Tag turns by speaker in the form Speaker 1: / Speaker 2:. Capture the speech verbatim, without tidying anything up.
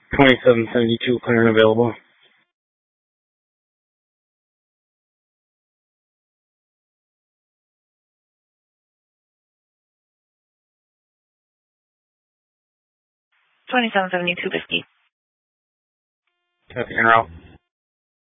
Speaker 1: twenty-seven seventy-two, clear and available.
Speaker 2: twenty-seven seventy-two fifty.
Speaker 1: Traffic en route.